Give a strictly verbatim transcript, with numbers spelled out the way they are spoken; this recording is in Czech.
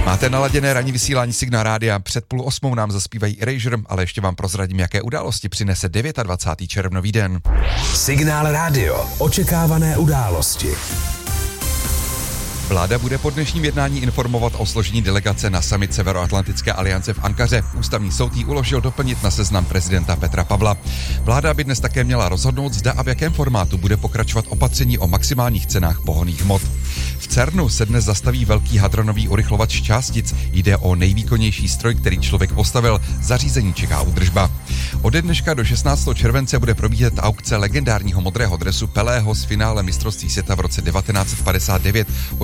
Máte naladěné ranní vysílání Signál rádia. Před půl osmou nám zaspívají Erasure, ale ještě vám prozradím, jaké události přinese dvacátého devátého červnový den. Signál rádio. Očekávané události. Vláda bude po dnešním jednání informovat o složení delegace na summit Severoatlantické aliance v Ankaře. Ústavní soud jí uložil doplnit na seznam prezidenta Petra Pavla. Vláda by dnes také měla rozhodnout, zda a v jakém formátu bude pokračovat opatření o maximálních cenách pohonných hmot. V CERNu se dnes zastaví velký hadronový urychlovač částic. Jde o nejvýkonnější stroj, který člověk postavil. Zařízení čeká údržba. Ode dneška do šestnáctého července bude probíhat aukce legendárního modrého dresu Pelého z finále mistrovství světa v roce devatenáct set padesát devět.